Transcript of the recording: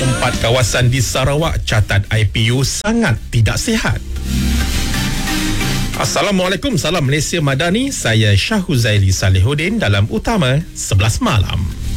Empat kawasan di Sarawak catat IPU sangat tidak sihat. Assalamualaikum, salam Malaysia Madani. Saya Syah Huzaili Salihuddin dalam Utama 11 Malam.